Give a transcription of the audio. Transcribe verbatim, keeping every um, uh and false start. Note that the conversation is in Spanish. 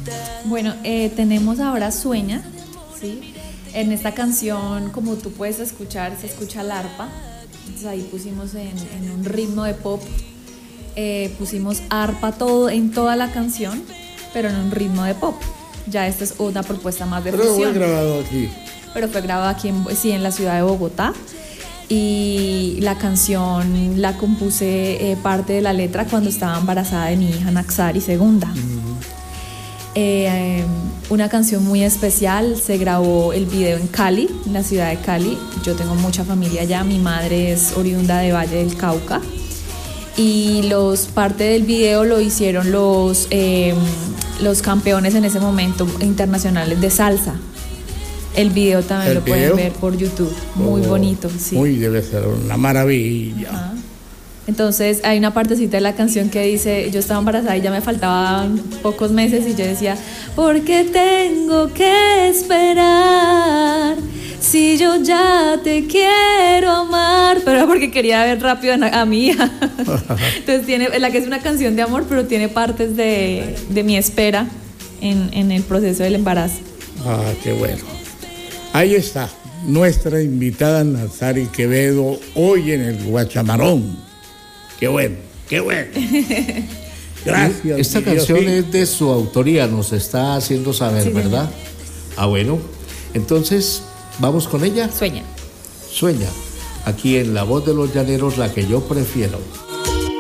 Bueno, eh, tenemos ahora Sueña, ¿sí? En esta canción, como tú puedes escuchar, se escucha el arpa. Entonces ahí pusimos en, en un ritmo de pop, eh, pusimos arpa todo en toda la canción, pero en un ritmo de pop. Ya esta es una propuesta más de pero fusión. fue grabado aquí. Pero fue grabado aquí, en, sí, en la ciudad de Bogotá. Y la canción la compuse, eh, parte de la letra, cuando estaba embarazada de mi hija Naxari segunda. Uh-huh. eh, una canción muy especial. Se grabó el video en Cali, en la ciudad de Cali. Yo tengo mucha familia allá. Mi madre es oriunda de Valle del Cauca. Y los parte del video lo hicieron los, eh, los campeones en ese momento internacionales de salsa. El video también lo video? pueden ver por YouTube. Muy oh, bonito, sí. Uy, debe ser una maravilla. Ajá. Entonces hay una partecita de la canción que dice: yo estaba embarazada y ya me faltaban pocos meses, y yo decía, ¿por qué tengo que esperar si yo ya te quiero amar? Pero era porque quería ver rápido a, a mi hija. Entonces tiene, la que es una canción de amor, pero tiene partes de, de mi espera en, en el proceso del embarazo. Ah, qué bueno. Ahí está, nuestra invitada Naxari Quevedo, hoy en el Guachamarón. Qué bueno, qué bueno. Gracias. Esta canción sí. es de su autoría, nos está haciendo saber, sí, ¿verdad? Sí. Ah, bueno. Entonces, ¿vamos con ella? Sueña. Sueña. Aquí en La Voz de los Llaneros, la que yo prefiero.